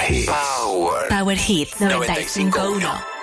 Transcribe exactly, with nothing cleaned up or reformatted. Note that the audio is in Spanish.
Hits. Power. Power Hits noventa y cinco punto uno.